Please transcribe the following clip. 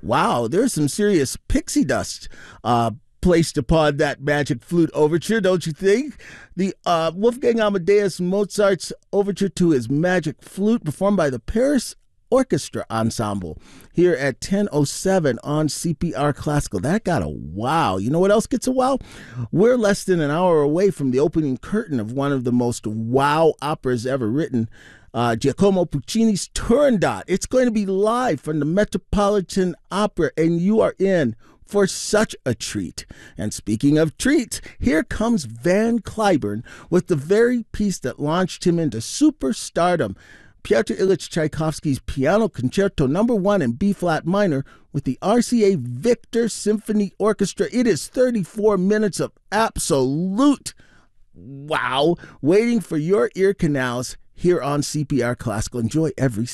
Wow, there's some serious pixie dust placed upon that Magic Flute Overture, don't you think? The Wolfgang Amadeus Mozart's Overture to his Magic Flute, performed by the Paris Orchestra Ensemble here at 10:07 on CPR Classical. That got a wow. You know what else gets a wow? We're less than an hour away from the opening curtain of one of the most wow operas ever written, Giacomo Puccini's Turandot. It's going to be live from the Metropolitan Opera, and you are in for such a treat. And speaking of treats, here comes Van Cliburn with the very piece that launched him into superstardom, Pyotr Ilyich Tchaikovsky's Piano Concerto No. 1 in B-flat minor with the RCA Victor Symphony Orchestra. It is 34 minutes of absolute wow, waiting for your ear canals here on CPR Classical. Enjoy every